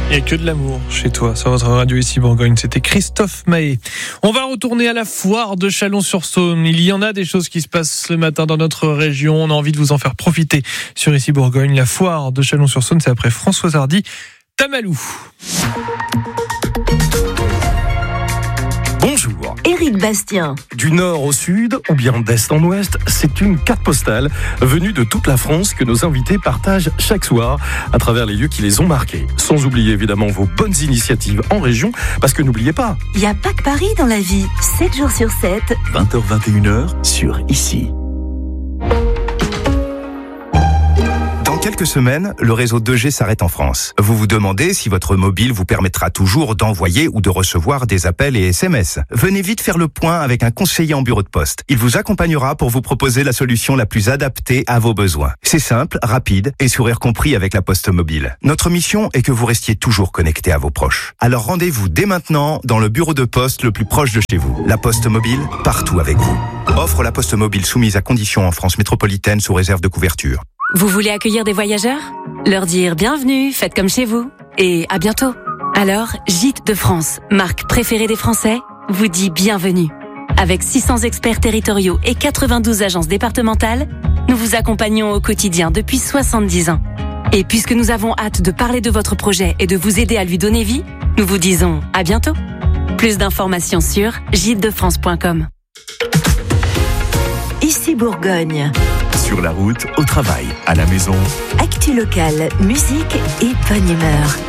Il n'y a que de l'amour chez toi, sur votre radio ici Bourgogne. C'était Christophe Mahé. On va retourner à la foire de Chalon-sur-Saône. Il y en a des choses qui se passent ce matin dans notre région. On a envie de vous en faire profiter sur ici Bourgogne. La foire de Chalon-sur-Saône, c'est après Françoise Hardy, Tamalou. Bonjour. Éric Bastien. Du nord au sud, ou bien d'est en ouest, c'est une carte postale venue de toute la France que nos invités partagent chaque soir à travers les lieux qui les ont marqués. Sans oublier évidemment vos bonnes initiatives en région, parce que n'oubliez pas, Il n'y a pas que Paris dans la vie. 7 jours sur 7. 20h-21h sur ICI. Dans quelques semaines, le réseau 2G s'arrête en France. Vous vous demandez si votre mobile vous permettra toujours d'envoyer ou de recevoir des appels et SMS. Venez vite faire le point avec un conseiller en bureau de poste. Il vous accompagnera pour vous proposer la solution la plus adaptée à vos besoins. C'est simple, rapide et sourire compris avec la Poste Mobile. Notre mission est que vous restiez toujours connecté à vos proches. Alors rendez-vous dès maintenant dans le bureau de poste le plus proche de chez vous. La Poste Mobile, partout avec vous. Offre la Poste Mobile soumise à conditions en France métropolitaine sous réserve de couverture. Vous voulez accueillir des voyageurs ? Leur dire bienvenue, faites comme chez vous. Et à bientôt. Alors, Gîtes de France, marque préférée des Français, vous dit bienvenue. Avec 600 experts territoriaux et 92 agences départementales, nous vous accompagnons au quotidien depuis 70 ans. Et puisque nous avons hâte de parler de votre projet et de vous aider à lui donner vie, nous vous disons à bientôt. Plus d'informations sur gîtesdefrance.com. Ici Bourgogne. Sur la route, au travail, à la maison. Actu locale, musique et bonne humeur.